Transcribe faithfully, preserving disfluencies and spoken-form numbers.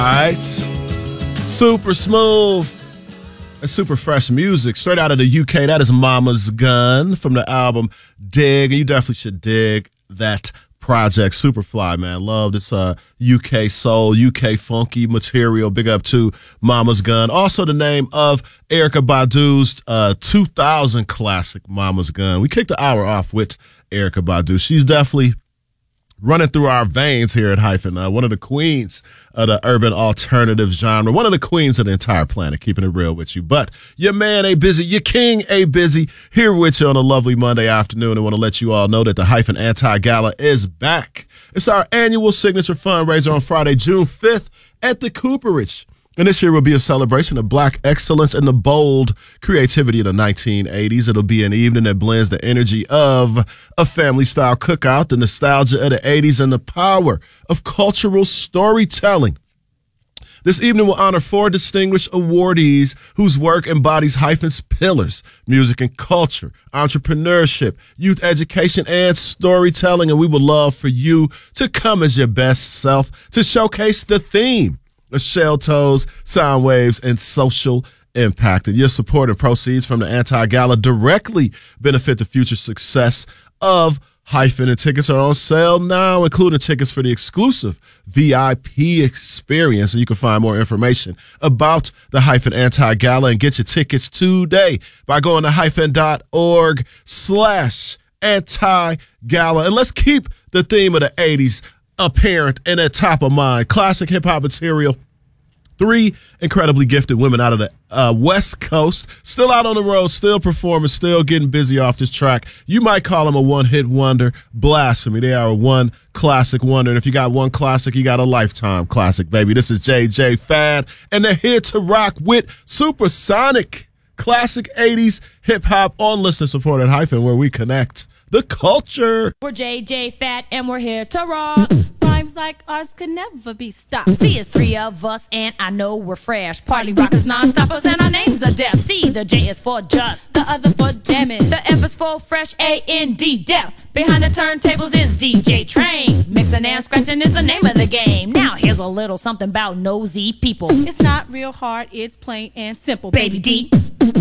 Right, super smooth and super fresh music straight out of the U K. That is Mama's Gun from the album Dig. You definitely should dig that project. Superfly, man. Love this uh, U K soul, U K funky material. Big up to Mama's Gun. Also the name of Erykah Badu's uh, two thousand classic Mama's Gun. We kicked the hour off with Erykah Badu. She's definitely running through our veins here at Hyphen. Uh, one of the queens of the urban alternative genre. One of the queens of the entire planet, keeping it real with you. But your man A Busy, your king A Busy, here with you on a lovely Monday afternoon. And want to let you all know that the Hyphen Anti-Gala is back. It's our annual signature fundraiser on Friday, June fifth at the Cooperage. And this year will be a celebration of Black excellence and the bold creativity of the nineteen eighties. It'll be an evening that blends the energy of a family-style cookout, the nostalgia of the eighties, and the power of cultural storytelling. This evening will honor four distinguished awardees whose work embodies Hyphen's pillars: music and culture, entrepreneurship, youth education, and storytelling. And we would love for you to come as your best self to showcase the theme of shell toes, sound waves, and social impact. And your support and proceeds from the Anti-Gala directly benefit the future success of Hyphen. And tickets are on sale now, including tickets for the exclusive V I P experience. And you can find more information about the Hyphen Anti-Gala and get your tickets today by going to hyphen.org slash anti-gala. And let's keep the theme of the eighties apparent and at top of mind. Classic hip-hop material. Three incredibly gifted women out of the uh, West Coast, still out on the road, still performing, still getting busy off this track. You might call them a one-hit wonder. Blasphemy. They are a one classic wonder. And if you got one classic, you got a lifetime classic, baby. This is J J Fad, and they're here to rock with Supersonic. Classic eighties hip-hop on listener-supported Hyphen, where we connect the culture. We're J J Fat, and we're here to rock. Rhymes like ours could never be stopped. See, it's three of us, and I know we're fresh. Party rockers, non-stoppers, and our names are deaf. See, the J is for just, the other for jamming. The F is for fresh, A N D, deaf. Behind the turntables is D J Train. Mixing and scratching is the name of the game. Now here's a little something about nosy people. It's not real hard, it's plain and simple, Baby D.